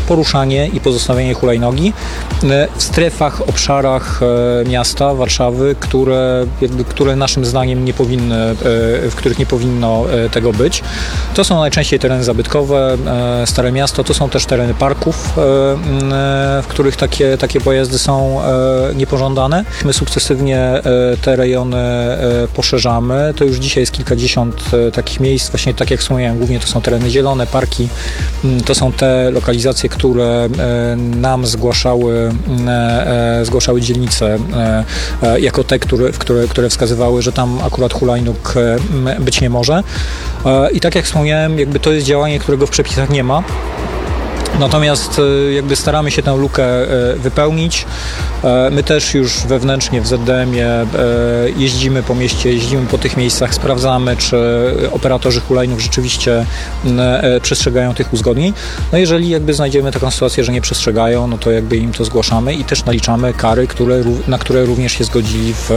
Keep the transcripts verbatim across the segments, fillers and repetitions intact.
poruszanie i pozostawienie hulajnogi w strefach, obszarach miasta Warszawy, które, jakby, które naszym zdaniem nie powinny, w których nie powinno tego być. To są najczęściej tereny zabytkowe, Stare Miasto, to są też tereny parków, w których takie, takie pojazdy są niepożądane. My sukcesywnie te rejony poszerzamy. To już dzisiaj jest kilkadziesiąt takich miejsc, właśnie tak jak wspomniałem, głównie to są tereny zielone, parki. To są te lokalizacje, które nam zgłaszały, zgłaszały dzielnice jako te, które, które, które wskazywały, że tam akurat hulajnóg być nie może. I tak jak wspomniałem, jakby to jest działanie, którego w przepisach nie ma. Natomiast jakby staramy się tę lukę wypełnić. My też już wewnętrznie w Z D M-ie jeździmy po mieście, jeździmy po tych miejscach, sprawdzamy, czy operatorzy hulajnóg rzeczywiście przestrzegają tych uzgodnień. No jeżeli jakby znajdziemy taką sytuację, że nie przestrzegają, no to jakby im to zgłaszamy i też naliczamy kary, które, na które również się zgodzili w,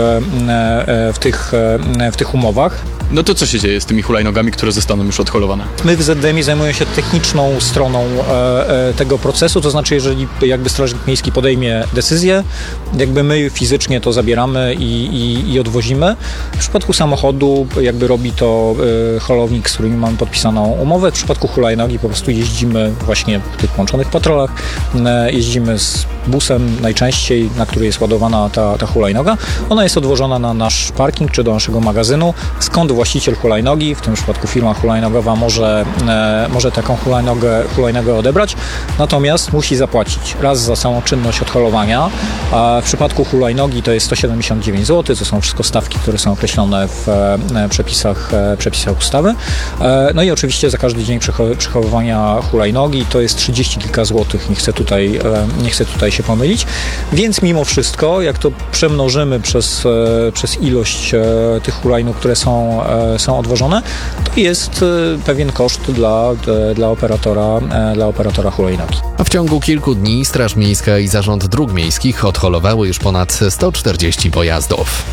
w, tych, w tych umowach. No to co się dzieje z tymi hulajnogami, które zostaną już odholowane? My w Z D M-ie zajmujemy się techniczną stroną tego procesu, to znaczy jeżeli jakby strażnik miejski podejmie decyzję, jakby my fizycznie to zabieramy i, i, i odwozimy. W przypadku samochodu jakby robi to y, holownik, z którym mamy podpisaną umowę. W przypadku hulajnogi po prostu jeździmy właśnie w tych łączonych patrolach, y, jeździmy z busem najczęściej, na który jest ładowana ta, ta hulajnoga. Ona jest odwożona na nasz parking czy do naszego magazynu, skąd właściciel hulajnogi, w tym przypadku firma hulajnogowa może, y, może taką hulajnogę, hulajnogę odebrać, natomiast musi zapłacić raz za samą czynność odholowania. A w przypadku hulajnogi to jest sto siedemdziesiąt dziewięć złotych, to są wszystko stawki, które są określone w przepisach, przepisach ustawy. No i oczywiście za każdy dzień przechowywania hulajnogi to jest trzydzieści kilka złotych, nie chcę tutaj, nie chcę tutaj się pomylić. Więc mimo wszystko, jak to przemnożymy przez, przez ilość tych hulajnóg, które są, są odwożone, to jest pewien koszt dla, dla operatora, dla operatora hulajnogi. A w ciągu kilku dni Straż Miejska i Zarząd Dróg Miejskich odholowały już ponad sto czterdzieści pojazdów.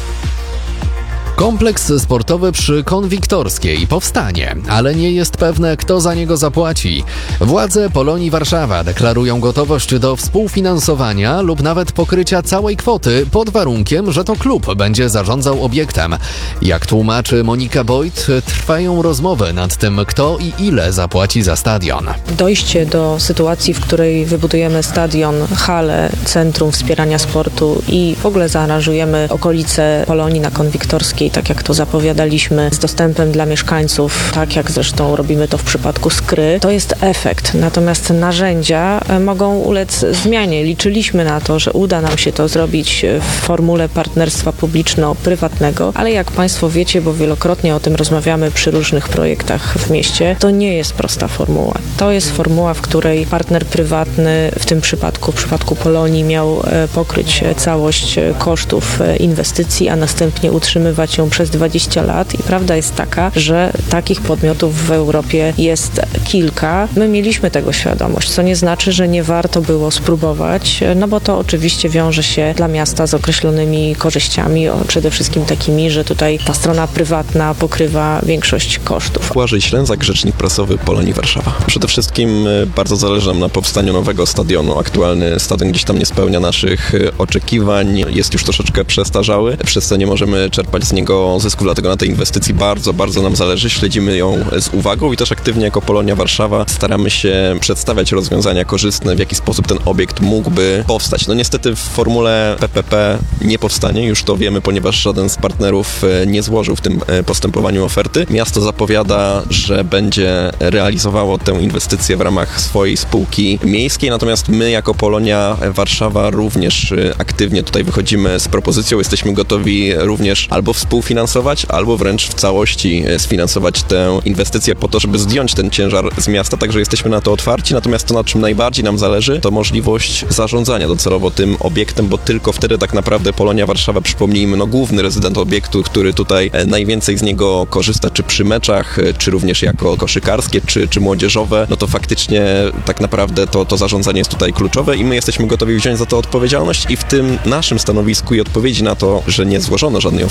Kompleks sportowy przy Konwiktorskiej powstanie, ale nie jest pewne, kto za niego zapłaci. Władze Polonii Warszawa deklarują gotowość do współfinansowania lub nawet pokrycia całej kwoty pod warunkiem, że to klub będzie zarządzał obiektem. Jak tłumaczy Monika Boyd, trwają rozmowy nad tym, kto i ile zapłaci za stadion. Dojście do sytuacji, w której wybudujemy stadion, halę, centrum wspierania sportu i w ogóle zaaranżujemy okolice Polonii na Konwiktorskiej, tak jak to zapowiadaliśmy, z dostępem dla mieszkańców, tak jak zresztą robimy to w przypadku Skry, to jest efekt. Natomiast narzędzia mogą ulec zmianie. Liczyliśmy na to, że uda nam się to zrobić w formule partnerstwa publiczno-prywatnego, ale jak Państwo wiecie, bo wielokrotnie o tym rozmawiamy przy różnych projektach w mieście, to nie jest prosta formuła. To jest formuła, w której partner prywatny, w tym przypadku, w przypadku Polonii, miał pokryć całość kosztów inwestycji, a następnie utrzymywać ją przez dwadzieścia lat i prawda jest taka, że takich podmiotów w Europie jest kilka. My mieliśmy tego świadomość, co nie znaczy, że nie warto było spróbować, no bo to oczywiście wiąże się dla miasta z określonymi korzyściami, przede wszystkim takimi, że tutaj ta strona prywatna pokrywa większość kosztów. Błażej Ślęzak, rzecznik prasowy Polonii Warszawa. Przede wszystkim bardzo zależy nam na powstaniu nowego stadionu. Aktualny stadion gdzieś tam nie spełnia naszych oczekiwań, jest już troszeczkę przestarzały, przez co nie możemy czerpać z niego zysków, dlatego na tej inwestycji bardzo, bardzo nam zależy. Śledzimy ją z uwagą i też aktywnie jako Polonia Warszawa staramy się przedstawiać rozwiązania korzystne, w jaki sposób ten obiekt mógłby powstać. No niestety w formule P P P nie powstanie, już to wiemy, ponieważ żaden z partnerów nie złożył w tym postępowaniu oferty. Miasto zapowiada, że będzie realizowało tę inwestycję w ramach swojej spółki miejskiej, natomiast my jako Polonia Warszawa również aktywnie tutaj wychodzimy z propozycją, jesteśmy gotowi również albo współfinansować, albo wręcz w całości sfinansować tę inwestycję po to, żeby zdjąć ten ciężar z miasta, także jesteśmy na to otwarci, natomiast to, na czym najbardziej nam zależy, to możliwość zarządzania docelowo tym obiektem, bo tylko wtedy tak naprawdę Polonia Warszawa, przypomnijmy, no główny rezydent obiektu, który tutaj najwięcej z niego korzysta, czy przy meczach, czy również jako koszykarskie, czy, czy młodzieżowe, no to faktycznie tak naprawdę to, to zarządzanie jest tutaj kluczowe i my jesteśmy gotowi wziąć za to odpowiedzialność i w tym naszym stanowisku i odpowiedzi na to, że nie złożono żadnej oferty P P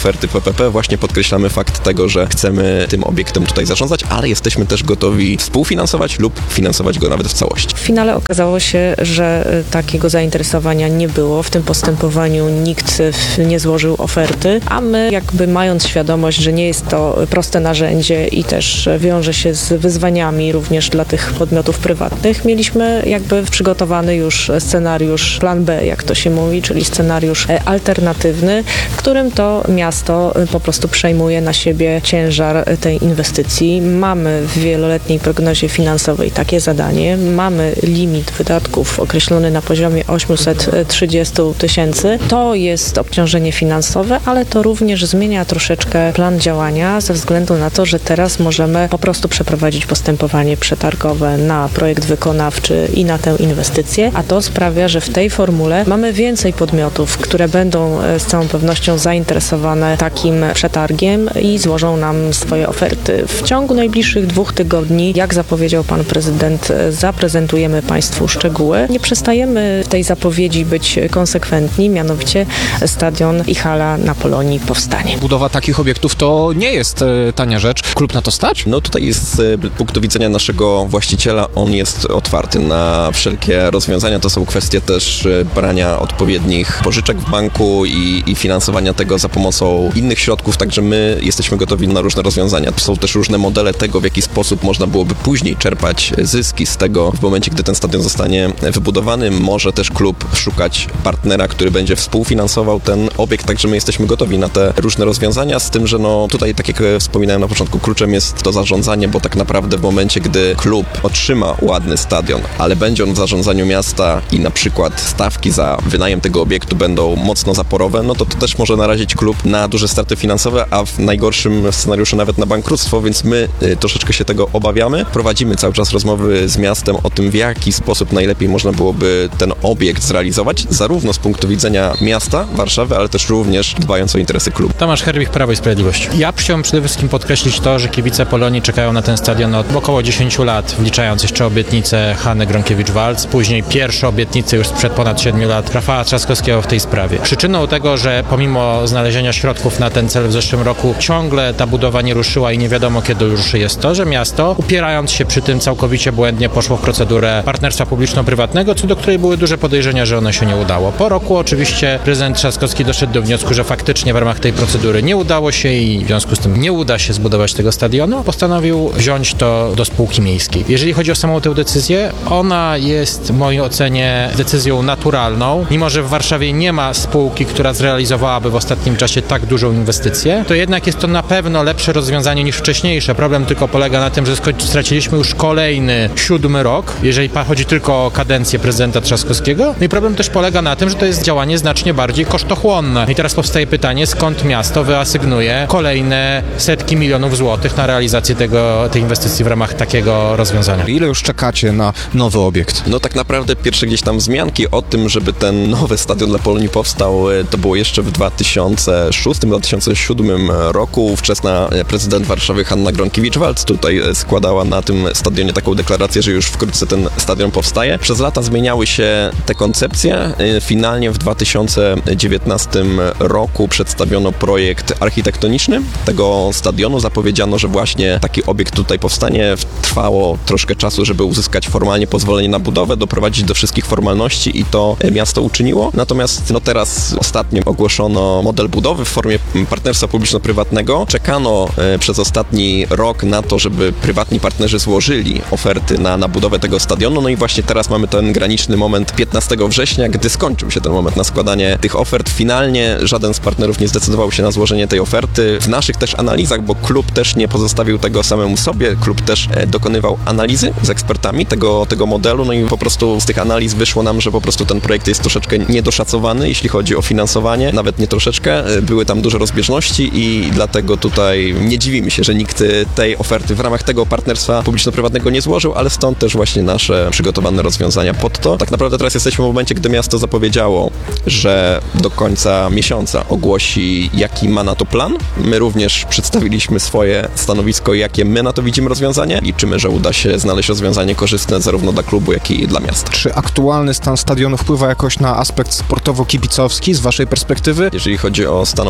P P właśnie podkreślamy fakt tego, że chcemy tym obiektem tutaj zarządzać, ale jesteśmy też gotowi współfinansować lub finansować go nawet w całości. W finale okazało się, że takiego zainteresowania nie było. W tym postępowaniu nikt nie złożył oferty, a my jakby mając świadomość, że nie jest to proste narzędzie i też wiąże się z wyzwaniami również dla tych podmiotów prywatnych, mieliśmy jakby przygotowany już scenariusz plan B, jak to się mówi, czyli scenariusz alternatywny, w którym to miasto po prostu przejmuje na siebie ciężar tej inwestycji. Mamy w wieloletniej prognozie finansowej takie zadanie, mamy limit wydatków określony na poziomie osiemset trzydzieści tysięcy. To jest obciążenie finansowe, ale to również zmienia troszeczkę plan działania ze względu na to, że teraz możemy po prostu przeprowadzić postępowanie przetargowe na projekt wykonawczy i na tę inwestycję, a to sprawia, że w tej formule mamy więcej podmiotów, które będą z całą pewnością zainteresowane takim przetargiem i złożą nam swoje oferty. W ciągu najbliższych dwóch tygodni, jak zapowiedział pan prezydent, zaprezentujemy państwu szczegóły. Nie przestajemy w tej zapowiedzi być konsekwentni, mianowicie stadion i hala na Polonii powstanie. Budowa takich obiektów to nie jest e, tania rzecz. Klub na to stać? No tutaj z punktu widzenia naszego właściciela on jest otwarty na wszelkie rozwiązania. To są kwestie też brania odpowiednich pożyczek w banku i, i finansowania tego za pomocą innych środków, także my jesteśmy gotowi na różne rozwiązania. Są też różne modele tego, w jaki sposób można byłoby później czerpać zyski z tego w momencie, gdy ten stadion zostanie wybudowany. Może też klub szukać partnera, który będzie współfinansował ten obiekt, także my jesteśmy gotowi na te różne rozwiązania, z tym, że no tutaj, tak jak wspominałem na początku, kluczem jest to zarządzanie, bo tak naprawdę w momencie, gdy klub otrzyma ładny stadion, ale będzie on w zarządzaniu miasta i na przykład stawki za wynajem tego obiektu będą mocno zaporowe, no to to też może narazić klub na duże straty finansowe, a w najgorszym scenariuszu nawet na bankructwo, więc my y, troszeczkę się tego obawiamy. Prowadzimy cały czas rozmowy z miastem o tym, w jaki sposób najlepiej można byłoby ten obiekt zrealizować, zarówno z punktu widzenia miasta Warszawy, ale też również dbając o interesy klubu. Tomasz Herbich, Prawo i Sprawiedliwość. Ja chciałbym przede wszystkim podkreślić to, że kibice Polonii czekają na ten stadion od około dziesięć lat, wliczając jeszcze obietnicę Hanny Gronkiewicz-Waltz, później pierwsze obietnice już sprzed ponad siedmiu lat Rafała Trzaskowskiego w tej sprawie. Przyczyną tego, że pomimo znalezienia środków na ten cel w zeszłym roku ciągle ta budowa nie ruszyła i nie wiadomo kiedy ruszy, jest to, że miasto, upierając się przy tym całkowicie błędnie, poszło w procedurę partnerstwa publiczno-prywatnego, co do której były duże podejrzenia, że ono się nie udało. Po roku oczywiście prezydent Trzaskowski doszedł do wniosku, że faktycznie w ramach tej procedury nie udało się i w związku z tym nie uda się zbudować tego stadionu. Postanowił wziąć to do spółki miejskiej. Jeżeli chodzi o samą tę decyzję, ona jest w mojej ocenie decyzją naturalną. Mimo że w Warszawie nie ma spółki, która zrealizowałaby w ostatnim czasie tak dużą inwestycję, to jednak jest to na pewno lepsze rozwiązanie niż wcześniejsze. Problem tylko polega na tym, że straciliśmy już kolejny, siódmy rok, jeżeli chodzi tylko o kadencję prezydenta Trzaskowskiego. No i problem też polega na tym, że to jest działanie znacznie bardziej kosztochłonne. I teraz powstaje pytanie, skąd miasto wyasygnuje kolejne setki milionów złotych na realizację tego, tej inwestycji w ramach takiego rozwiązania. Ile już czekacie na nowy obiekt? No tak naprawdę pierwsze gdzieś tam wzmianki o tym, żeby ten nowy stadion dla Polonii powstał, to było jeszcze w dwa tysiące szóstym dwa tysiące siódmym roku. Ówczesna prezydent Warszawy Hanna Gronkiewicz-Waltz tutaj składała na tym stadionie taką deklarację, że już wkrótce ten stadion powstaje. Przez lata zmieniały się te koncepcje. Finalnie w dwa tysiące dziewiętnastym roku przedstawiono projekt architektoniczny tego stadionu. Zapowiedziano, że właśnie taki obiekt tutaj powstanie. Trwało troszkę czasu, żeby uzyskać formalnie pozwolenie na budowę, doprowadzić do wszystkich formalności i to miasto uczyniło. Natomiast no teraz ostatnio ogłoszono model budowy w formie partnerstwa publiczno-prywatnego. Czekano e, przez ostatni rok na to, żeby prywatni partnerzy złożyli oferty na, na budowę tego stadionu. No i właśnie teraz mamy ten graniczny moment piętnastego września, gdy skończył się ten moment na składanie tych ofert. Finalnie żaden z partnerów nie zdecydował się na złożenie tej oferty. W naszych też analizach, bo klub też nie pozostawił tego samemu sobie, klub też e, dokonywał analizy z ekspertami tego, tego modelu, no i po prostu z tych analiz wyszło nam, że po prostu ten projekt jest troszeczkę niedoszacowany, jeśli chodzi o finansowanie, nawet nie troszeczkę, były tam duże rozbieżności i dlatego tutaj nie dziwimy się, że nikt tej oferty w ramach tego partnerstwa publiczno-prywatnego nie złożył, ale stąd też właśnie nasze przygotowane rozwiązania pod to. Tak naprawdę teraz jesteśmy w momencie, gdy miasto zapowiedziało, że do końca miesiąca ogłosi, jaki ma na to plan. My również przedstawiliśmy swoje stanowisko, jakie my na to widzimy rozwiązanie. Liczymy, że uda się znaleźć rozwiązanie korzystne zarówno dla klubu, jak i dla miasta. Czy aktualny stan stadionu wpływa jakoś na aspekt sportowo-kibicowski z waszej perspektywy? Jeżeli chodzi o stan obecnego stadionu,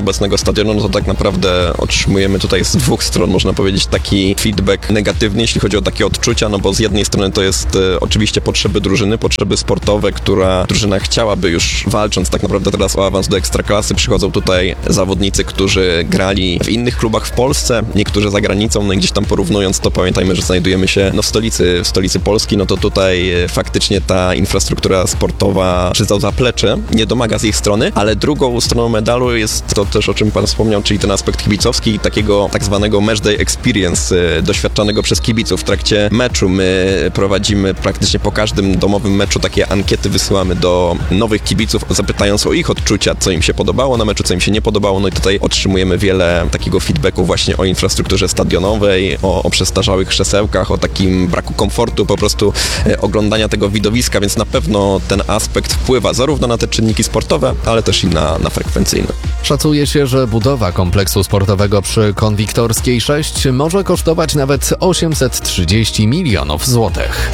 stadionu, no to tak naprawdę otrzymujemy tutaj z dwóch stron, można powiedzieć, taki feedback negatywny, jeśli chodzi o takie odczucia, no bo z jednej strony to jest e, oczywiście potrzeby drużyny, potrzeby sportowe, która drużyna chciałaby już walcząc tak naprawdę teraz o awans do Ekstraklasy. Przychodzą tutaj zawodnicy, którzy grali w innych klubach w Polsce, niektórzy za granicą, no i gdzieś tam porównując to pamiętajmy, że znajdujemy się no, w stolicy, w stolicy Polski, no to tutaj e, faktycznie ta infrastruktura sportowa, czy to zaplecze, nie domaga z ich strony, ale drugą stroną medalu jest to też, o czym pan wspomniał, czyli ten aspekt kibicowski i takiego tak zwanego matchday experience, e, doświadczanego przez kibiców w trakcie meczu. My prowadzimy praktycznie po każdym domowym meczu takie ankiety, wysyłamy do nowych kibiców, zapytając o ich odczucia, co im się podobało na meczu, co im się nie podobało, no i tutaj otrzymujemy wiele takiego feedbacku właśnie o infrastrukturze stadionowej, o, o przestarzałych krzesełkach, o takim braku komfortu po prostu e, oglądania tego widowiska, więc na pewno ten aspekt wpływa zarówno na te czynniki sportowe, ale też i na, na frekwencyjne. Szacuje się, że budowa kompleksu sportowego przy Konwiktorskiej sześć może kosztować nawet osiemset trzydzieści milionów złotych.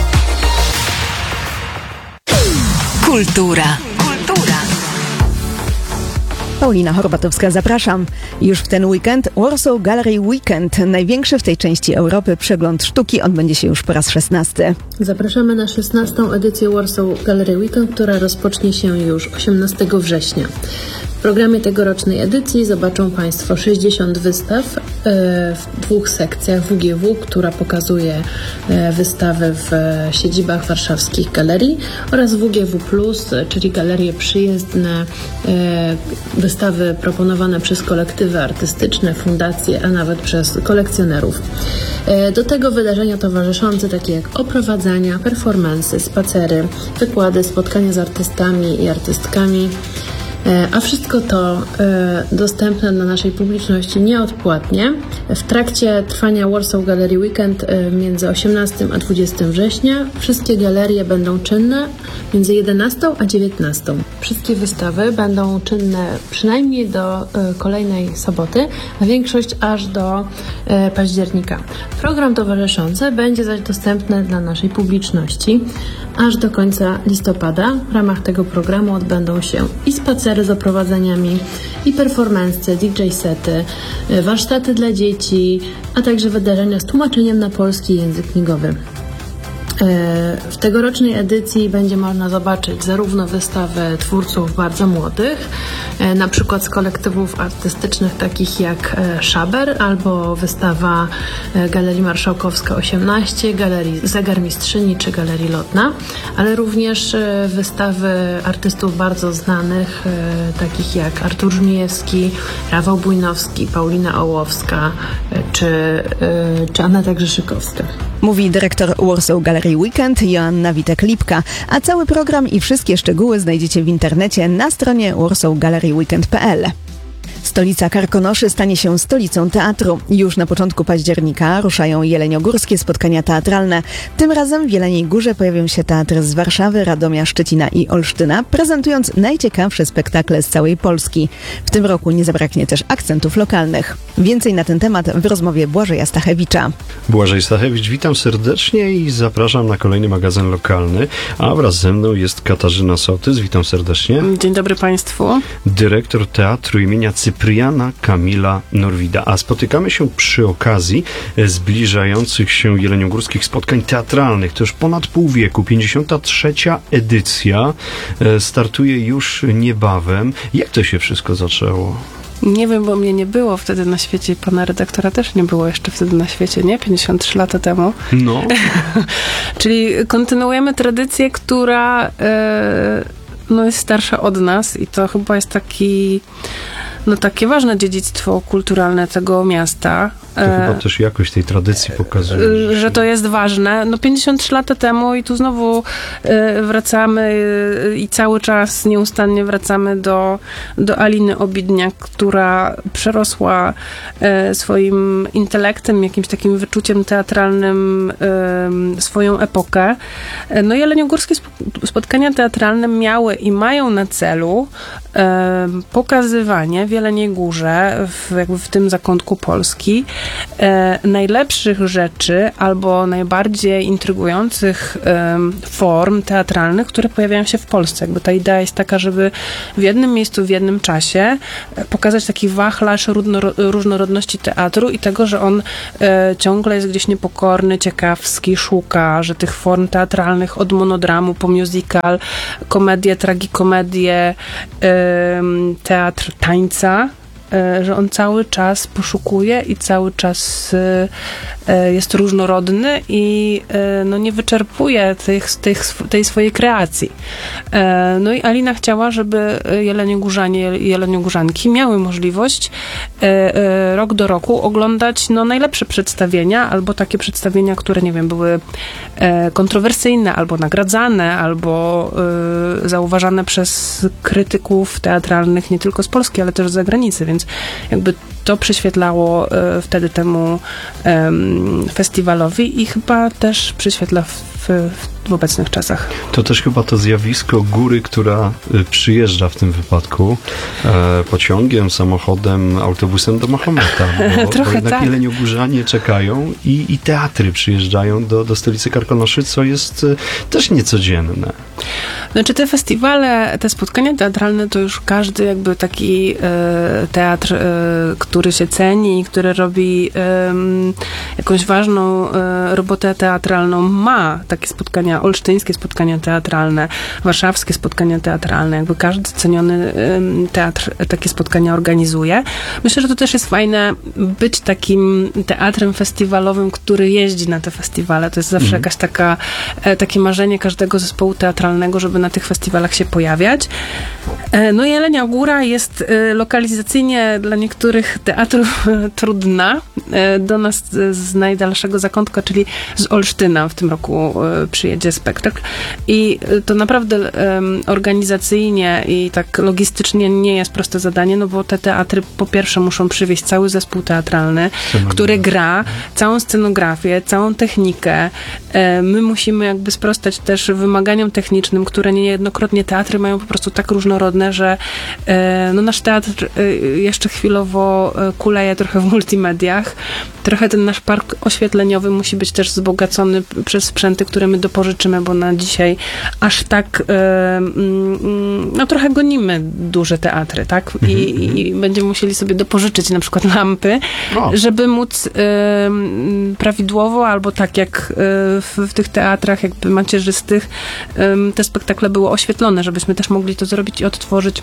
Kultura. Kultura. Paulina Horbatowska, zapraszam. Już w ten weekend Warsaw Gallery Weekend, największy w tej części Europy przegląd sztuki, odbędzie się już po raz szesnasty. Zapraszamy na szesnastą edycję Warsaw Gallery Weekend, która rozpocznie się już osiemnastego września. W programie tegorocznej edycji zobaczą Państwo sześćdziesiąt wystaw w dwóch sekcjach W G W, która pokazuje wystawy w siedzibach warszawskich galerii, oraz W G W plus, czyli galerie przyjezdne, wystawy proponowane przez kolektywy artystyczne, fundacje, a nawet przez kolekcjonerów. Do tego wydarzenia towarzyszące, takie jak oprowadzania, performance'y, spacery, wykłady, spotkania z artystami i artystkami, a wszystko to e, dostępne dla naszej publiczności nieodpłatnie. W trakcie trwania Warsaw Gallery Weekend e, między osiemnastego a dwudziestego września wszystkie galerie będą czynne między jedenastą a dziewiętnastą. Wszystkie wystawy będą czynne przynajmniej do e, kolejnej soboty, a większość aż do e, października. Program towarzyszący będzie zaś dostępny dla naszej publiczności aż do końca listopada. W ramach tego programu odbędą się i spacery z oprowadzeniami, i performance, D J sety, warsztaty dla dzieci, a także wydarzenia z tłumaczeniem na polski język migowy. W tegorocznej edycji będzie można zobaczyć zarówno wystawy twórców bardzo młodych, na przykład z kolektywów artystycznych takich jak Szaber, albo wystawa Galerii Marszałkowska osiemnaście, Galerii Zegarmistrzyni czy Galerii Lotna, ale również wystawy artystów bardzo znanych, takich jak Artur Żmijewski, Rafał Bujnowski, Paulina Ołowska czy, czy Aneta Grzeszykowska. Mówi dyrektor Warsaw Gallery Weekend Joanna Witek-Lipka, a cały program i wszystkie szczegóły znajdziecie w internecie na stronie warsaw gallery weekend kropka p l. Stolica Karkonoszy stanie się stolicą teatru. Już na początku października ruszają jeleniogórskie spotkania teatralne. Tym razem w Jeleniej Górze pojawią się teatry z Warszawy, Radomia, Szczecina i Olsztyna, prezentując najciekawsze spektakle z całej Polski. W tym roku nie zabraknie też akcentów lokalnych. Więcej na ten temat w rozmowie Błażeja Stachewicza. Błażej Stachewicz, witam serdecznie i zapraszam na kolejny magazyn lokalny, a wraz ze mną jest Katarzyna Sołtys. Witam serdecznie. Dzień dobry Państwu. Dyrektor Teatru imienia Cypriana Kamila Norwida. A spotykamy się przy okazji zbliżających się jeleniogórskich spotkań teatralnych. To już ponad pół wieku. pięćdziesiąta trzecia edycja startuje już niebawem. Jak to się wszystko zaczęło? Nie wiem, bo mnie nie było wtedy na świecie. Pana redaktora też nie było jeszcze wtedy na świecie, nie? pięćdziesiąt trzy lata temu. No. Czyli kontynuujemy tradycję, która e, no jest starsza od nas i to chyba jest taki... No takie ważne dziedzictwo kulturalne tego miasta. To chyba też jakość tej tradycji pokazuje. Że, że to jest ważne. No pięćdziesiąt trzy lata temu i tu znowu y, wracamy y, i cały czas nieustannie wracamy do, do Aliny Obidniak, która przerosła y, swoim intelektem, jakimś takim wyczuciem teatralnym y, swoją epokę. No i jeleniogórskie spotkania teatralne miały i mają na celu y, pokazywanie w Jeleniej Górze, w, jakby w tym zakątku Polski, e, najlepszych rzeczy albo najbardziej intrygujących e, form teatralnych, które pojawiają się w Polsce. Jakby ta idea jest taka, żeby w jednym miejscu, w jednym czasie pokazać taki wachlarz różnorodności teatru i tego, że on e, ciągle jest gdzieś niepokorny, ciekawski, szuka, że tych form teatralnych od monodramu po musical, komedię, tragikomedię, e, teatr tańca, że on cały czas poszukuje i cały czas jest różnorodny i no, nie wyczerpuje tych, tych, tej swojej kreacji. No i Alina chciała, żeby jeleniogórzanie i jeleniogórzanki miały możliwość rok do roku oglądać no, najlepsze przedstawienia, albo takie przedstawienia, które, nie wiem, były kontrowersyjne, albo nagradzane, albo zauważane przez krytyków teatralnych nie tylko z Polski, ale też z zagranicy, więc jakby to przyświetlało e, wtedy temu e, festiwalowi i chyba też przyświetla w, w, w obecnych czasach. To też chyba to zjawisko góry, która przyjeżdża w tym wypadku e, pociągiem, samochodem, autobusem do Mahometa. Bo, Trochę bo jednak tak. jeleniogórzanie czekają i, i teatry przyjeżdżają do, do stolicy Karkonoszy, co jest e, też niecodzienne. Znaczy te festiwale, te spotkania teatralne to już każdy jakby taki e, teatr, e, który się ceni, który robi e, jakąś ważną e, robotę teatralną, ma takie spotkania, olsztyńskie spotkania teatralne, warszawskie spotkania teatralne, jakby każdy ceniony e, teatr takie spotkania organizuje. Myślę, że to też jest fajne być takim teatrem festiwalowym, który jeździ na te festiwale. To jest zawsze mhm. jakaś taka, e, takie marzenie każdego zespołu teatralnego, żeby na tych festiwalach się pojawiać. No i Jelenia Góra jest lokalizacyjnie dla niektórych teatrów trudna. Do nas z najdalszego zakątka, czyli z Olsztyna w tym roku przyjedzie spektakl i to naprawdę organizacyjnie i tak logistycznie nie jest proste zadanie, no bo te teatry po pierwsze muszą przywieźć cały zespół teatralny, który gra, całą scenografię, całą technikę. My musimy jakby sprostać też wymaganiom technicznym, które niejednokrotnie teatry mają po prostu tak różnorodne, że no, nasz teatr jeszcze chwilowo kuleje trochę w multimediach. Trochę ten nasz park oświetleniowy musi być też wzbogacony przez sprzęty, które my dopożyczymy, bo na dzisiaj aż tak no trochę gonimy duże teatry, tak? I, mm-hmm. i będziemy musieli sobie dopożyczyć na przykład lampy, o. żeby móc prawidłowo albo tak jak w, w tych teatrach jakby macierzystych te spektakle były oświetlone, żebyśmy też mogli to zrobić i odtworzyć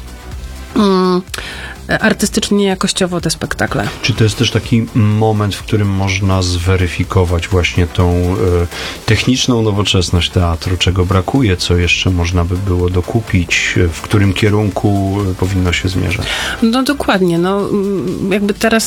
um, artystycznie, jakościowo te spektakle. Czy to jest też taki moment, w którym można zweryfikować właśnie tą e, techniczną nowoczesność teatru, czego brakuje, co jeszcze można by było dokupić, w którym kierunku powinno się zmierzać? No dokładnie. No, jakby teraz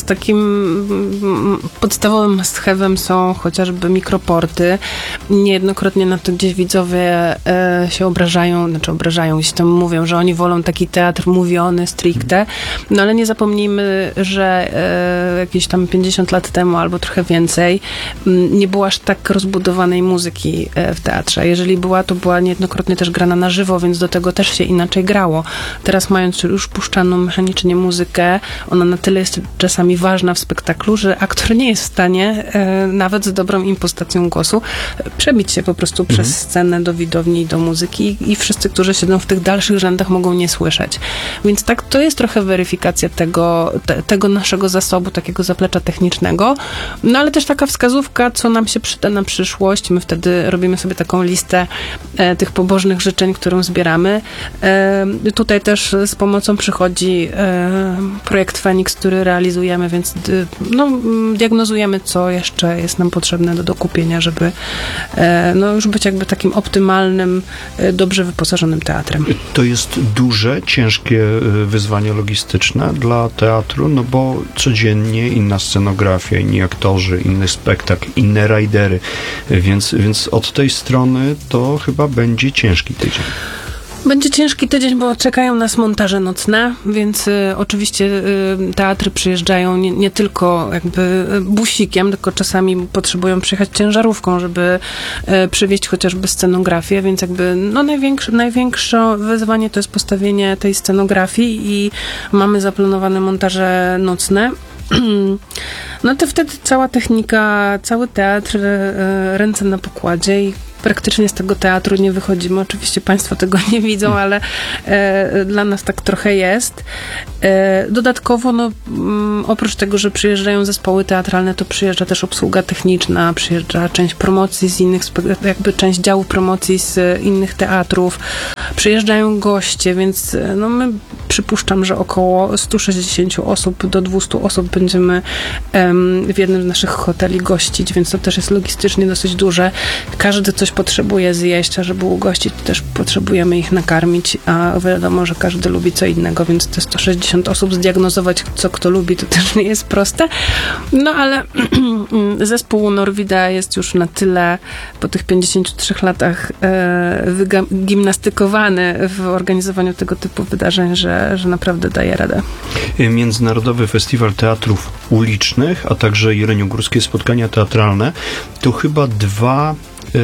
takim podstawowym must have'em są chociażby mikroporty. Niejednokrotnie na to gdzieś widzowie e, się obrażają, znaczy obrażają, gdzieś tam mówią, że oni wolą taki teatr mówiony stricte. No ale nie zapomnijmy, że e, jakieś tam pięćdziesiąt lat temu albo trochę więcej m, nie było aż tak rozbudowanej muzyki e, w teatrze. Jeżeli była, to była niejednokrotnie też grana na żywo, więc do tego też się inaczej grało. Teraz mając już puszczaną mechanicznie muzykę, ona na tyle jest czasami ważna w spektaklu, że aktor nie jest w stanie e, nawet z dobrą impostacją głosu przebić się po prostu mhm. przez scenę do widowni i do muzyki i, i wszyscy, którzy siedzą w tych dalszych rzędach, mogą nie słyszeć. Więc tak, to jest trochę weryfikacja tego, te, tego naszego zasobu, takiego zaplecza technicznego, no ale też taka wskazówka, co nam się przyda na przyszłość. My wtedy robimy sobie taką listę e, tych pobożnych życzeń, którą zbieramy. E, tutaj też z pomocą przychodzi e, projekt Feniks, który realizujemy, więc d, no, diagnozujemy, co jeszcze jest nam potrzebne do dokupienia, żeby e, no, już być jakby takim optymalnym, e, dobrze wyposażonym teatrem. To jest duże, ciężkie wyzwanie logistyczne dla teatru, no bo codziennie inna scenografia, inni aktorzy, inny spektakl, inne rajdery, więc, więc od tej strony to chyba będzie ciężki tydzień. Będzie ciężki tydzień, bo czekają nas montaże nocne, więc y, oczywiście y, teatry przyjeżdżają nie, nie tylko jakby busikiem, tylko czasami potrzebują przyjechać ciężarówką, żeby y, przywieźć chociażby scenografię, więc jakby no największe, największe wyzwanie to jest postawienie tej scenografii i mamy zaplanowane montaże nocne. no to wtedy cała technika, cały teatr, ręce na pokładzie i praktycznie z tego teatru nie wychodzimy. Oczywiście Państwo tego nie widzą, ale e, dla nas tak trochę jest. E, dodatkowo, no, m, oprócz tego, że przyjeżdżają zespoły teatralne, to przyjeżdża też obsługa techniczna, przyjeżdża część promocji z innych, jakby część działu promocji z innych teatrów, przyjeżdżają goście, więc no, my przypuszczam, że około sto sześćdziesiąt osób do dwieście osób będziemy em, w jednym z naszych hoteli gościć, więc to też jest logistycznie dosyć duże. Każdy coś potrzebuje zjeść, a żeby ugościć, to też potrzebujemy ich nakarmić, a wiadomo, że każdy lubi co innego, więc te sto sześćdziesiąt osób zdiagnozować, co kto lubi, to też nie jest proste. No ale zespół Norwida jest już na tyle po tych pięćdziesięciu trzech latach e, wygimnastykowany w organizowaniu tego typu wydarzeń, że, że naprawdę daje radę. Międzynarodowy Festiwal Teatrów Ulicznych, a także jeleniogórskie spotkania teatralne to chyba dwa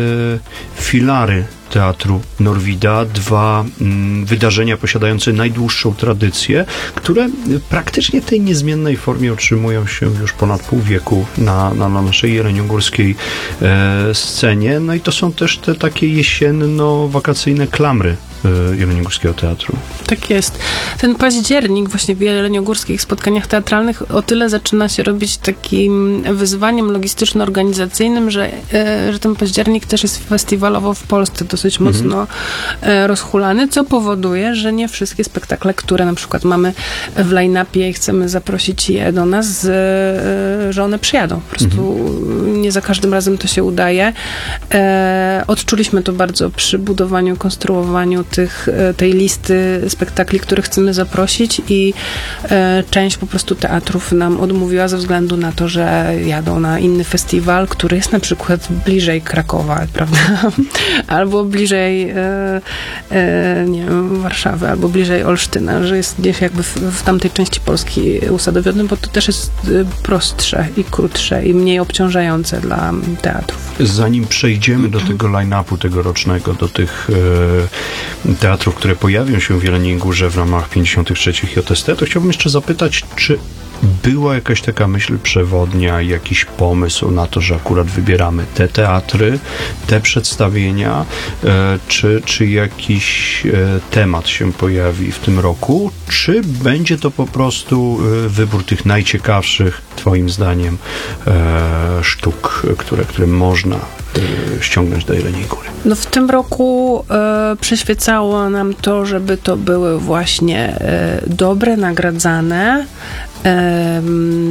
filary Teatru Norwida, dwa mm, wydarzenia posiadające najdłuższą tradycję, które praktycznie w tej niezmiennej formie utrzymują się już ponad pół wieku na, na, na naszej jeleniogórskiej e, scenie. No i to są też te takie jesienno-wakacyjne klamry e, jeleniogórskiego teatru. Tak jest. Ten październik właśnie w jeleniogórskich spotkaniach teatralnych o tyle zaczyna się robić takim wyzwaniem logistyczno-organizacyjnym, że, e, że ten październik też jest festiwalowo w Polsce dosyć mocno mhm. rozhulany, co powoduje, że nie wszystkie spektakle, które na przykład mamy w line-upie i chcemy zaprosić je do nas, że one przyjadą. Po prostu mhm. nie za każdym razem to się udaje. Odczuliśmy to bardzo przy budowaniu, konstruowaniu tych, tej listy spektakli, które chcemy zaprosić i część po prostu teatrów nam odmówiła ze względu na to, że jadą na inny festiwal, który jest na przykład bliżej Krakowa, prawda? Albo bliżej e, e, nie wiem, Warszawy, albo bliżej Olsztyna, że jest gdzieś jakby w, w tamtej części Polski usadowiony, bo to też jest prostsze i krótsze i mniej obciążające dla teatrów. Zanim przejdziemy do tego line-upu tegorocznego, do tych e, teatrów, które pojawią się w Jeleniej Górze w ramach pięćdziesiątych trzecich J S T, to chciałbym jeszcze zapytać, czy była jakaś taka myśl przewodnia, jakiś pomysł na to, że akurat wybieramy te teatry, te przedstawienia, e, czy, czy jakiś e, temat się pojawi w tym roku, czy będzie to po prostu e, wybór tych najciekawszych, twoim zdaniem, e, sztuk, które, które można e, ściągnąć do Jeleniej Góry? No w tym roku e, przyświecało nam to, żeby to były właśnie e, dobre, nagradzane, e,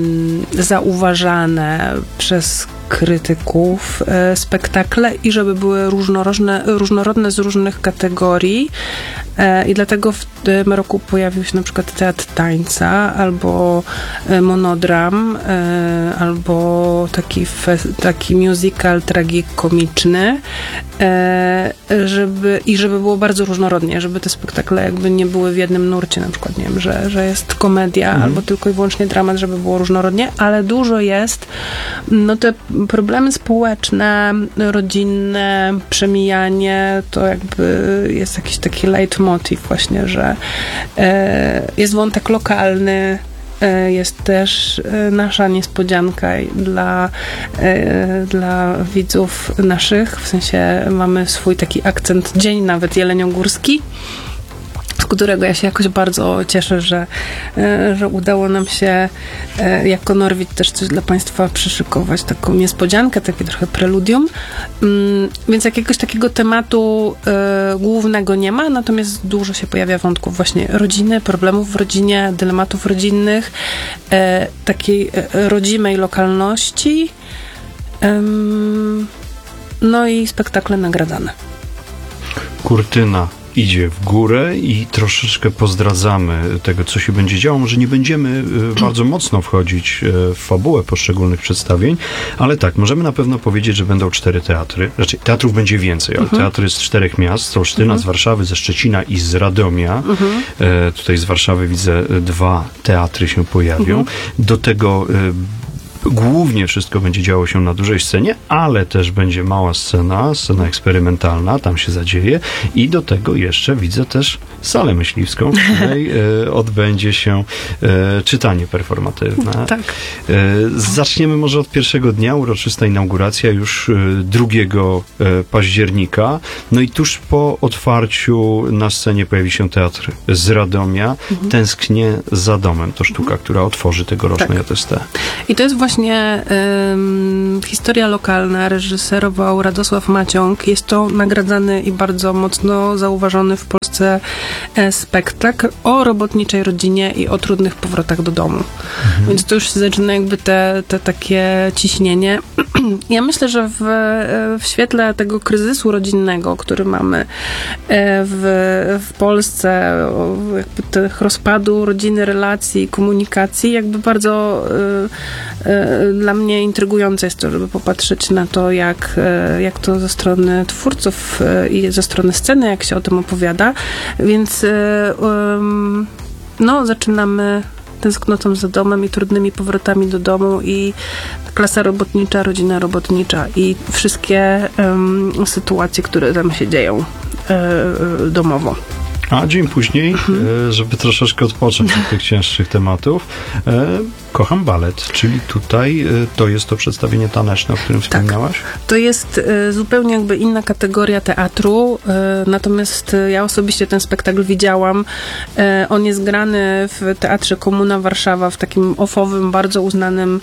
zauważane przez krytyków e, spektakle i żeby były różnorodne, różnorodne z różnych kategorii e, i dlatego w tym roku pojawił się na przykład teatr tańca albo e, monodram e, albo taki, fe, taki musical tragikomiczny e, żeby, i żeby było bardzo różnorodnie, żeby te spektakle jakby nie były w jednym nurcie, na przykład nie wiem, że, że jest komedia mhm. albo tylko i wyłącznie dramat, żeby było różnorodnie, ale dużo jest no te problemy społeczne, rodzinne, przemijanie, to jakby jest jakiś taki leitmotiv właśnie, że e, jest wątek lokalny, e, jest też e, nasza niespodzianka dla, e, dla widzów naszych, w sensie mamy swój taki akcent, dzień nawet jeleniogórski, z którego ja się jakoś bardzo cieszę, że, że udało nam się jako Norwid też coś dla Państwa przyszykować, taką niespodziankę, takie trochę preludium. Więc jakiegoś takiego tematu głównego nie ma, natomiast dużo się pojawia wątków właśnie rodziny, problemów w rodzinie, dylematów rodzinnych, takiej rodzimej lokalności, no i spektakle nagradzane. Kurtyna idzie w górę i troszeczkę pozdradzamy tego, co się będzie działo. Może nie będziemy bardzo mocno wchodzić w fabułę poszczególnych przedstawień, ale tak, możemy na pewno powiedzieć, że będą cztery teatry. Znaczy, teatrów będzie więcej, ale uh-huh. teatry z czterech miast, z Olsztyna, uh-huh. z Warszawy, ze Szczecina i z Radomia. Uh-huh. E, tutaj z Warszawy widzę dwa teatry się pojawią. Uh-huh. Do tego e, Głównie wszystko będzie działo się na dużej scenie, ale też będzie mała scena, scena eksperymentalna, tam się zadzieje i do tego jeszcze widzę też salę myśliwską, w której e, odbędzie się e, czytanie performatywne. Tak. E, zaczniemy może od pierwszego dnia, uroczysta inauguracja już e, drugiego października. No i tuż po otwarciu na scenie pojawi się teatr z Radomia. Mhm. Tęsknię za domem. To sztuka, która otworzy tegoroczne tak. J S T. I to jest właśnie ym, historia lokalna. Reżyserował Radosław Maciąg. Jest to nagradzany i bardzo mocno zauważony w Polsce e, spektakl o robotniczej rodzinie i o trudnych powrotach do domu. Mhm. Więc to już się zaczyna jakby te, te takie ciśnienie. Ja myślę, że w, w świetle tego kryzysu rodzinnego, który mamy w, w Polsce, jakby tych rozpadu rodziny, relacji, komunikacji, jakby bardzo y, y, dla mnie intrygujące jest to, żeby popatrzeć na to, jak, y, jak to ze strony twórców y, i ze strony sceny, jak się o tym opowiada. Więc y, y, no, zaczynamy tęsknotą za domem i trudnymi powrotami do domu i klasa robotnicza, rodzina robotnicza i wszystkie um, sytuacje, które tam się dzieją e, domowo. A dzień później, mhm. żeby troszeczkę odpocząć od tych cięższych tematów, e, kocham balet, czyli tutaj e, to jest to przedstawienie taneczne, o którym wspomniałaś? Tak. To jest e, zupełnie jakby inna kategoria teatru, e, natomiast e, ja osobiście ten spektakl widziałam. E, on jest grany w Teatrze Komuna Warszawa, w takim ofowym, bardzo uznanym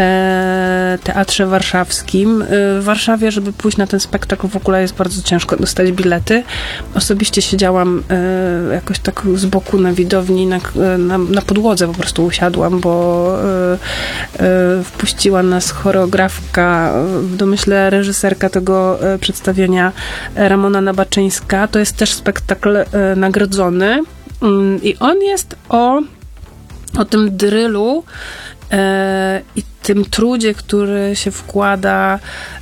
e, teatrze warszawskim. E, w Warszawie, żeby pójść na ten spektakl, w ogóle jest bardzo ciężko dostać bilety. Osobiście siedziałam e, jakoś tak z boku na widowni, na, na, na podłodze po prostu usiadłam, bo y, y, wpuściła nas choreografka, w domyśle reżyserka tego y, przedstawienia Ramona Nabaczyńska. To jest też spektakl y, nagrodzony y, i on jest o, o tym drylu y, i tym trudzie, który się wkłada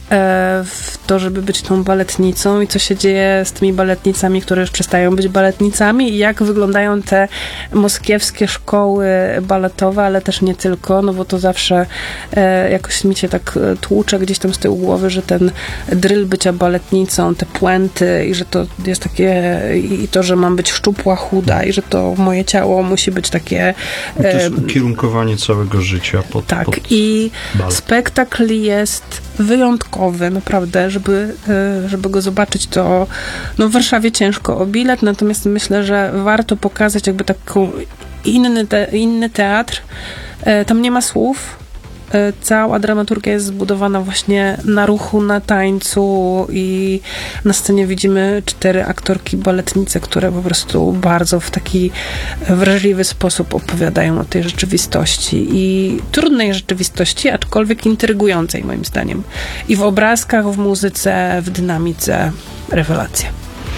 w to, żeby być tą baletnicą i co się dzieje z tymi baletnicami, które już przestają być baletnicami i jak wyglądają te moskiewskie szkoły baletowe, ale też nie tylko, no bo to zawsze e, jakoś mi się tak tłucze gdzieś tam z tyłu głowy, że ten dryl bycia baletnicą, te puenty i że to jest takie i to, że mam być szczupła, chuda i że to moje ciało musi być takie... E, to jest ukierunkowanie całego życia pod Tak pod i balet. Spektakl jest wyjątkowy, naprawdę, żeby, żeby go zobaczyć, to no w Warszawie ciężko o bilet, natomiast myślę, że warto pokazać jakby taką inny, te, inny teatr. Tam nie ma słów. Cała dramaturgia jest zbudowana właśnie na ruchu, na tańcu i na scenie widzimy cztery aktorki baletnice, które po prostu bardzo w taki wrażliwy sposób opowiadają o tej rzeczywistości i trudnej rzeczywistości, aczkolwiek intrygującej moim zdaniem. I w obrazkach, w muzyce, w dynamice rewelacja.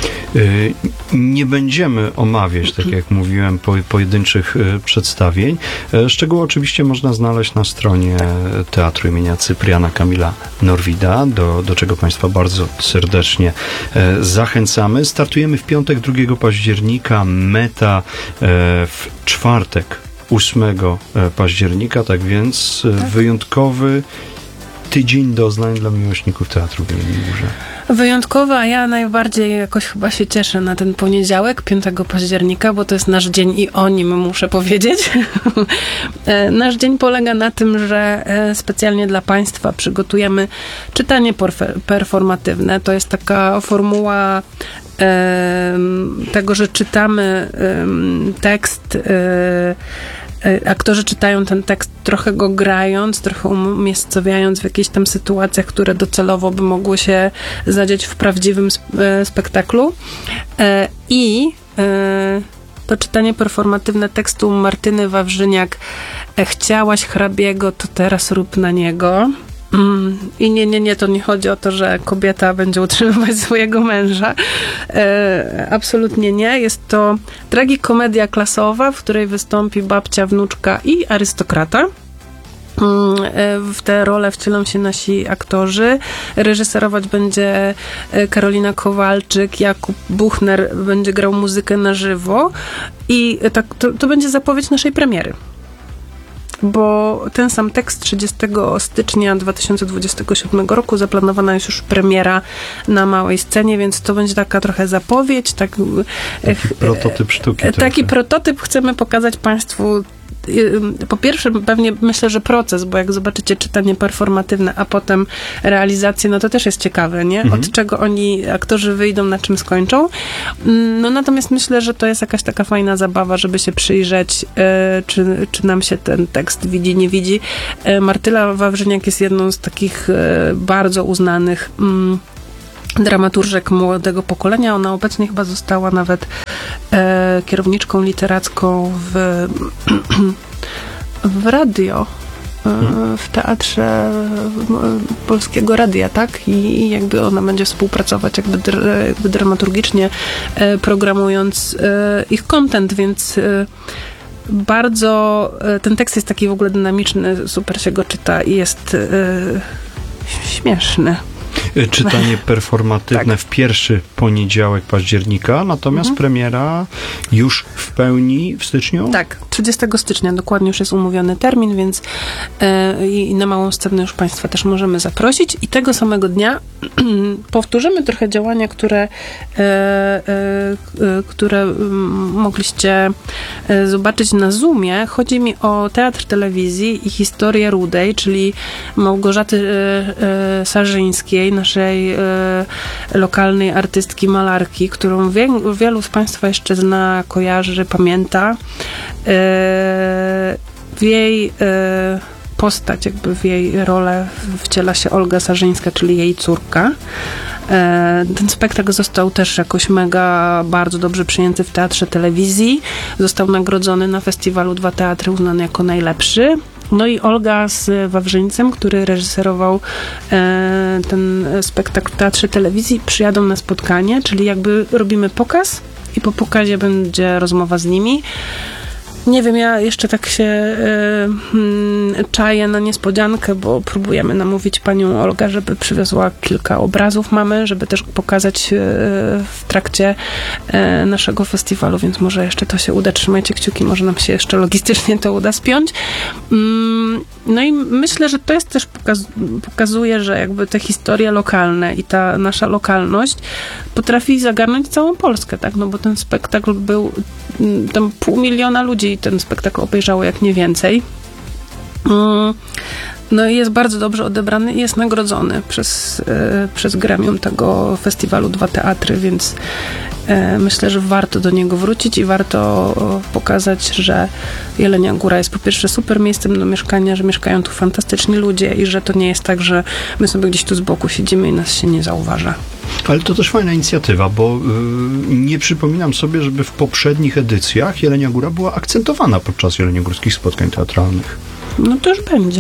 Nie będziemy omawiać, tak jak mówiłem, po, pojedynczych przedstawień. Szczegóły oczywiście można znaleźć na stronie Teatru imienia Cypriana Kamila Norwida, do, do czego Państwa bardzo serdecznie zachęcamy. Startujemy w piątek, drugiego października, meta w czwartek, ósmego października, tak więc tak. Wyjątkowy tydzień doznań dla miłośników teatru w Jeleniej Górze. Wyjątkowa, a ja najbardziej jakoś chyba się cieszę na ten poniedziałek, piątego października, bo to jest nasz dzień i o nim muszę powiedzieć. Nasz dzień polega na tym, że specjalnie dla Państwa przygotujemy czytanie performatywne. To jest taka formuła tego, że czytamy tekst, aktorzy czytają ten tekst trochę go grając, trochę umiejscowiając w jakichś tam sytuacjach, które docelowo by mogły się zadziać w prawdziwym spektaklu. I to czytanie performatywne tekstu Martyny Wawrzyniak chciałaś hrabiego, to teraz rób na niego. Mm. I nie, nie, nie, to nie chodzi o to, że kobieta będzie utrzymywać swojego męża. E, absolutnie nie. Jest to tragikomedia klasowa, w której wystąpi babcia, wnuczka i arystokrata. W tę rolę wcielą się nasi aktorzy. Reżyserować będzie Karolina Kowalczyk, Jakub Buchner będzie grał muzykę na żywo i tak, to, to będzie zapowiedź naszej premiery. bo ten sam tekst trzydziestego stycznia dwa tysiące dwudziestego siódmego roku zaplanowana jest już premiera na małej scenie, więc to będzie taka trochę zapowiedź. Tak, taki prototyp sztuki. Taki trochę. prototyp chcemy pokazać Państwu. Po pierwsze, pewnie myślę, że proces, bo jak zobaczycie czytanie performatywne, a potem realizację, no to też jest ciekawe, nie? Mhm. Od czego oni, aktorzy wyjdą, na czym skończą. No natomiast myślę, że to jest jakaś taka fajna zabawa, żeby się przyjrzeć, e, czy, czy nam się ten tekst widzi, nie widzi. E, Martyla Wawrzyniak jest jedną z takich e, bardzo uznanych mm, dramaturżek młodego pokolenia. Ona obecnie chyba została nawet e, kierowniczką literacką w, w radio, e, w teatrze e, Polskiego Radia, tak? I, I jakby ona będzie współpracować jakby, dr, jakby dramaturgicznie, e, programując e, ich content, więc e, bardzo e, ten tekst jest taki w ogóle dynamiczny, super się go czyta i jest e, śmieszny. Czytanie performatywne tak. w pierwszy poniedziałek października, natomiast mhm. premiera już w pełni w styczniu? Tak, trzydziestego stycznia dokładnie już jest umówiony termin, więc e, i na małą scenę już Państwa też możemy zaprosić i tego samego dnia powtórzymy trochę działania, które, e, e, które mogliście zobaczyć na Zoomie. Chodzi mi o Teatr Telewizji i historię Rudej, czyli Małgorzaty e, e, Sarzyńskiej, naszej e, lokalnej artystki, malarki, którą wie, wielu z Państwa jeszcze zna, kojarzy, pamięta. E, w jej e, postać, jakby w jej rolę wciela się Olga Sarzyńska, czyli jej córka. E, ten spektakl został też jakoś mega, bardzo dobrze przyjęty w Teatrze Telewizji. Został nagrodzony na festiwalu Dwa Teatry, uznany jako najlepszy. No i Olga z Wawrzyńcem, który reżyserował e, ten spektakl w Teatrze Telewizji, przyjadą na spotkanie, czyli jakby robimy pokaz i po pokazie będzie rozmowa z nimi. Nie wiem, ja jeszcze tak się y, y, czaję na niespodziankę, bo próbujemy namówić panią Olgę, żeby przywiozła kilka obrazów mamy, żeby też pokazać y, w trakcie y, naszego festiwalu, więc może jeszcze to się uda. Trzymajcie kciuki, może nam się jeszcze logistycznie to uda spiąć. Y, no i myślę, że to jest też pokaz, pokazuje, że jakby te historie lokalne i ta nasza lokalność potrafi zagarnąć całą Polskę, tak? No bo ten spektakl był, tam pół miliona ludzi ten spektakl obejrzało, jak nie więcej. No i jest bardzo dobrze odebrany i jest nagrodzony przez, przez gremium tego festiwalu Dwa Teatry, więc myślę, że warto do niego wrócić i warto pokazać, że Jelenia Góra jest po pierwsze super miejscem do mieszkania, że mieszkają tu fantastyczni ludzie i że to nie jest tak, że my sobie gdzieś tu z boku siedzimy i nas się nie zauważa. Ale to też fajna inicjatywa, bo yy, nie przypominam sobie, żeby w poprzednich edycjach Jelenia Góra była akcentowana podczas jeleniogórskich spotkań teatralnych. No to już będzie.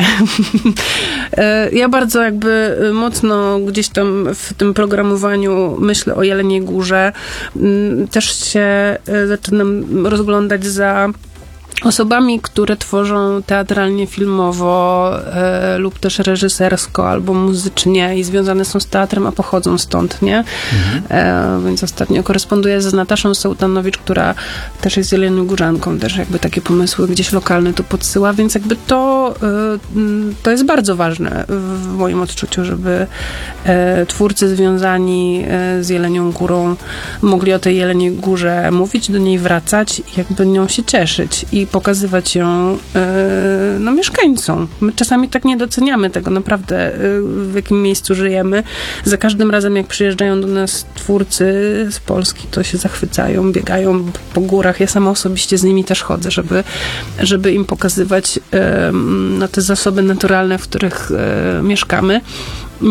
Ja bardzo jakby mocno gdzieś tam w tym programowaniu myślę o Jeleniej Górze. Też się zaczynam rozglądać za osobami, które tworzą teatralnie, filmowo e, lub też reżysersko albo muzycznie i związane są z teatrem, a pochodzą stąd, nie? Mhm. E, więc ostatnio koresponduję ze Nataszą Sołtanowicz, która też jest jeleniogórzanką, też jakby takie pomysły gdzieś lokalne tu podsyła, więc jakby to e, to jest bardzo ważne w moim odczuciu, żeby e, twórcy związani e, z Jelenią Górą mogli o tej Jeleniej Górze mówić, do niej wracać i jakby nią się cieszyć i pokazywać ją yy, no, mieszkańcom. My czasami tak nie doceniamy tego naprawdę, yy, w jakim miejscu żyjemy. Za każdym razem, jak przyjeżdżają do nas twórcy z Polski, to się zachwycają, biegają po górach. Ja sama osobiście z nimi też chodzę, żeby, żeby im pokazywać yy, no, te zasoby naturalne, w których yy, mieszkamy. Yy.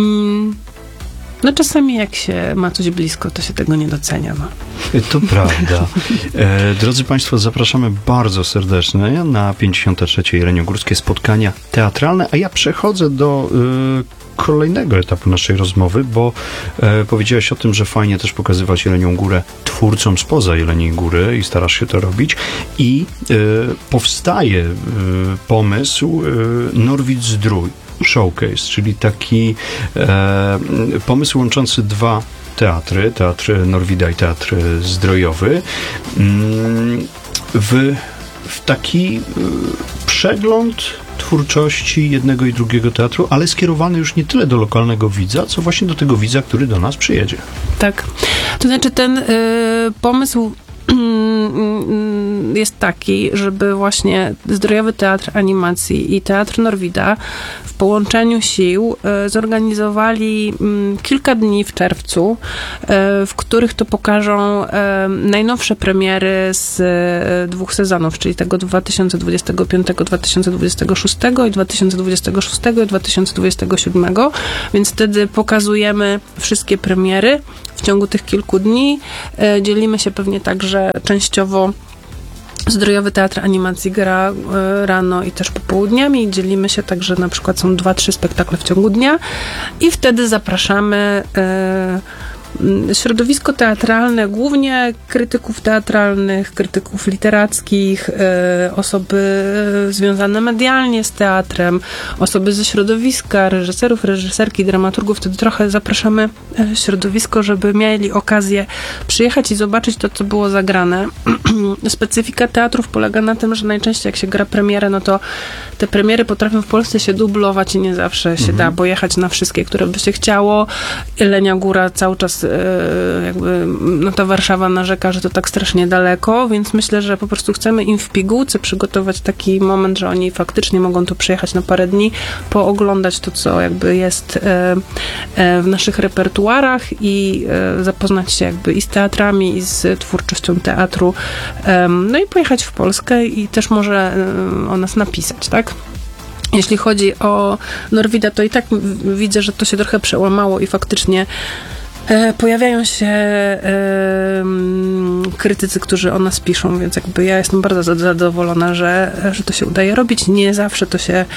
No czasami jak się ma coś blisko, to się tego nie docenia. No. To prawda. E, drodzy Państwo, zapraszamy bardzo serdecznie na pięćdziesiąte trzecie Jeleniogórskie spotkania teatralne, a ja przechodzę do e, kolejnego etapu naszej rozmowy, bo e, powiedziałeś o tym, że fajnie też pokazywać Jelenią Górę twórcom spoza Jeleniej Góry i starasz się to robić i e, powstaje e, pomysł e, Norwid-Zdrój Showcase, czyli taki e, pomysł łączący dwa teatry, teatr Norwida i teatr Zdrojowy, w, w taki przegląd twórczości jednego i drugiego teatru, ale skierowany już nie tyle do lokalnego widza, co właśnie do tego widza, który do nas przyjedzie. Tak. To znaczy ten y, pomysł jest taki, żeby właśnie Zdrojowy Teatr Animacji i Teatr Norwida w połączeniu sił zorganizowali kilka dni w czerwcu, w których to pokażą najnowsze premiery z dwóch sezonów, czyli tego dwa tysiące dwudziestego piątego dwa tysiące dwudziestego szóstego i dwa tysiące dwudziestego szóstego i dwa tysiące dwudziestego siódmego, więc wtedy pokazujemy wszystkie premiery w ciągu tych kilku dni. Dzielimy się pewnie także częściowo. Zdrojowy Teatr Animacji gra rano i też popołudniami. Dzielimy się tak, że na przykład są dwa, trzy spektakle w ciągu dnia i wtedy zapraszamy środowisko teatralne, głównie krytyków teatralnych, krytyków literackich, osoby związane medialnie z teatrem, osoby ze środowiska, reżyserów, reżyserki, dramaturgów. Wtedy trochę zapraszamy środowisko, żeby mieli okazję przyjechać i zobaczyć to, co było zagrane. Specyfika teatrów polega na tym, że najczęściej jak się gra premierę, no to te premiery potrafią w Polsce się dublować i nie zawsze się mhm. da pojechać na wszystkie, które by się chciało. Jelenia Góra cały czas jakby, no ta Warszawa narzeka, że to tak strasznie daleko, więc myślę, że po prostu chcemy im w pigułce przygotować taki moment, że oni faktycznie mogą tu przyjechać na parę dni, pooglądać to, co jakby jest w naszych repertuarach i zapoznać się jakby i z teatrami, i z twórczością teatru, no i pojechać w Polskę i też może o nas napisać, tak? Jeśli chodzi o Norwida, to i tak widzę, że to się trochę przełamało i faktycznie e, pojawiają się e, krytycy, którzy o nas piszą, więc jakby ja jestem bardzo zadowolona, że, że to się udaje robić. Nie zawsze to się e,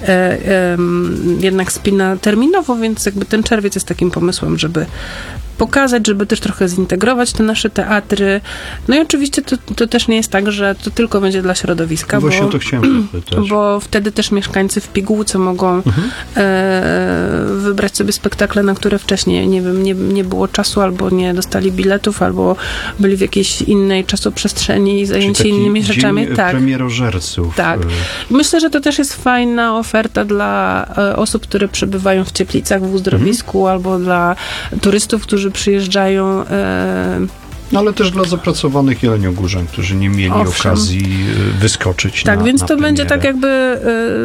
e, jednak spina terminowo, więc jakby ten czerwiec jest takim pomysłem, żeby pokazać, żeby też trochę zintegrować te nasze teatry. No i oczywiście to, to też nie jest tak, że to tylko będzie dla środowiska, Właśnie bo, to chciałem zapytać. Bo wtedy też mieszkańcy w pigułce mogą mhm. e, wybrać sobie spektakle, na które wcześniej, nie wiem, nie, nie było czasu, albo nie dostali biletów, albo byli w jakiejś innej czasoprzestrzeni zajęci innymi rzeczami. Dzień tak. premierożerców. Tak. Myślę, że to też jest fajna oferta dla e, osób, które przebywają w Cieplicach, w uzdrowisku, mhm. albo dla turystów, którzy przyjeżdżają. E... No ale też dla zapracowanych jeleniogórzan, którzy nie mieli Owszem. okazji wyskoczyć tak, na więc na to premierę. będzie tak jakby e,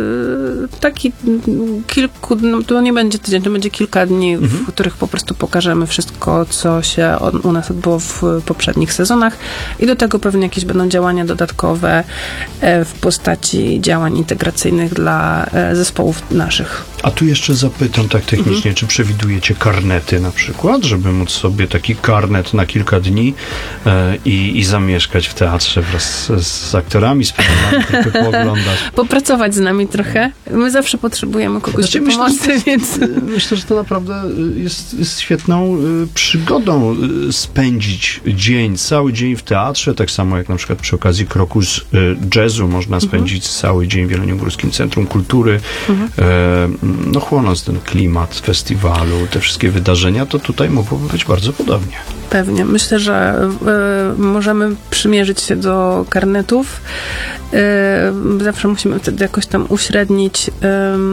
taki kilku, no to nie będzie tydzień, to będzie kilka dni, mhm. w których po prostu pokażemy wszystko, co się u nas odbyło w poprzednich sezonach i do tego pewnie jakieś będą działania dodatkowe e, w postaci działań integracyjnych dla e, zespołów naszych. A tu jeszcze zapytam tak technicznie, mhm. czy przewidujecie karnety na przykład, żeby móc sobie taki karnet na kilka dni e, i, i zamieszkać w teatrze wraz z, z aktorami, z programami, tylko pooglądać. Popracować z nami trochę. My zawsze potrzebujemy kogoś znaczy, do myślę, pomocy, że, więc... Myślę, że to naprawdę jest, jest świetną przygodą spędzić dzień, cały dzień w teatrze, tak samo jak na przykład przy okazji kroku z jazzu można spędzić mhm. cały dzień w Jeleniogórskim Centrum Kultury, mhm. e, no chłonąc ten klimat festiwalu, te wszystkie wydarzenia, to tutaj mogłoby być bardzo podobnie. Pewnie. Myślę, że y, możemy przymierzyć się do karnetów. Y, zawsze musimy wtedy jakoś tam uśrednić y,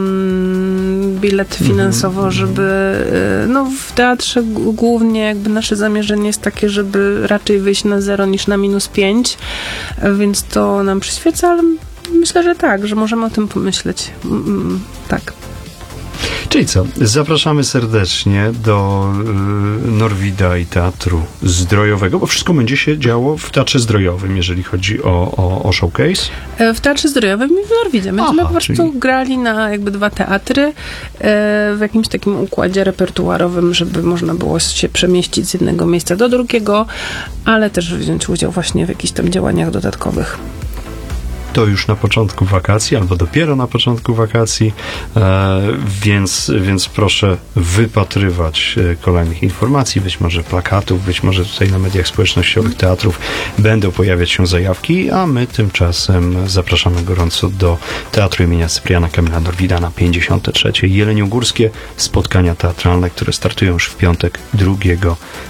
bilet finansowo, mm-hmm. żeby y, no w teatrze g- głównie jakby nasze zamierzenie jest takie, żeby raczej wyjść na zero niż na minus pięć, y, więc to nam przyświeca, ale myślę, że tak, że możemy o tym pomyśleć. Mm, tak. Czyli co? Zapraszamy serdecznie do y, Norwida i Teatru Zdrojowego, bo wszystko będzie się działo w Teatrze Zdrojowym, jeżeli chodzi o, o, o showcase. W Teatrze Zdrojowym i w Norwidzie. Będziemy Aha, po prostu czyli... grali na jakby dwa teatry y, w jakimś takim układzie repertuarowym, żeby można było się przemieścić z jednego miejsca do drugiego, ale też wziąć udział właśnie w jakichś tam działaniach dodatkowych. To już na początku wakacji, albo dopiero na początku wakacji, e, więc, więc proszę wypatrywać kolejnych informacji, być może plakatów, być może tutaj na mediach społecznościowych teatrów będą pojawiać się zajawki, a my tymczasem zapraszamy gorąco do Teatru imienia Cypriana Kamila Norwida na pięćdziesiąte trzecie Jeleniogórskie spotkania teatralne, które startują już w piątek drugiego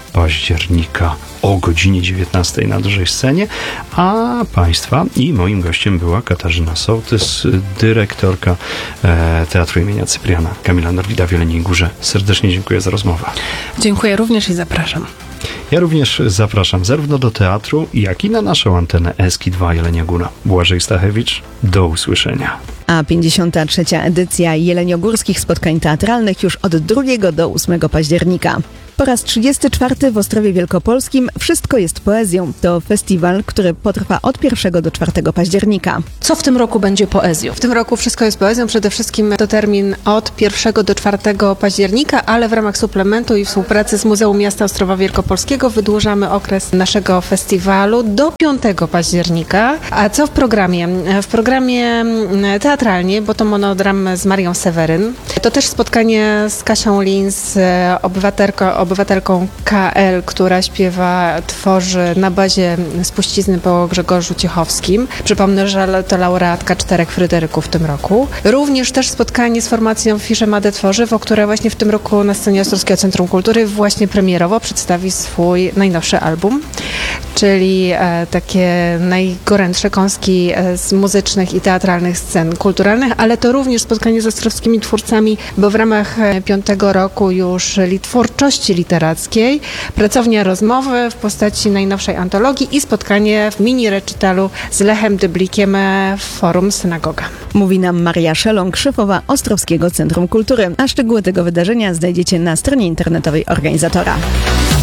października o godzinie dziewiętnastej na dużej scenie, a Państwa i moim gościem była Katarzyna Sołtys, dyrektorka e, Teatru imienia Cypriana Kamila Norwida w Jeleniej Górze. Serdecznie dziękuję za rozmowę. Dziękuję również i zapraszam. Ja również zapraszam zarówno do teatru, jak i na naszą antenę S K I dwa Jelenia Góra. Błażej Stachewicz, do usłyszenia. A pięćdziesiąta trzecia edycja jeleniogórskich spotkań teatralnych już od drugiego do ósmego października. Po raz trzydziesty czwarty w Ostrowie Wielkopolskim Wszystko jest poezją. To festiwal, który potrwa od pierwszego do czwartego października. Co w tym roku będzie poezją? W tym roku Wszystko jest poezją. Przede wszystkim to termin od pierwszego do czwartego października, ale w ramach suplementu i współpracy z Muzeum Miasta Ostrowa Wielkopolskiego wydłużamy okres naszego festiwalu do piątego października. A co w programie? W programie teatralnie, bo to monodram z Marią Seweryn. To też spotkanie z Kasią Lins, obywatelką obywatelką K L, która śpiewa, tworzy na bazie spuścizny po Grzegorzu Ciechowskim. Przypomnę, że to laureatka czterech Fryderyków w tym roku. Również też spotkanie z formacją Fische Made Tworzywo, która właśnie w tym roku na scenie Ostrowskiego Centrum Kultury właśnie premierowo przedstawi swój najnowszy album, czyli e, takie najgorętsze kąski e, z muzycznych i teatralnych scen kulturalnych, ale to również spotkanie z ostrowskimi twórcami, bo w ramach e, piątego roku już li twórczości literackiej, pracownia rozmowy w postaci najnowszej antologii i spotkanie w mini recitalu z Lechem Dyblikiem w Forum Synagoga. Mówi nam Maria Szelong, szefowa Ostrowskiego Centrum Kultury, a szczegóły tego wydarzenia znajdziecie na stronie internetowej organizatora.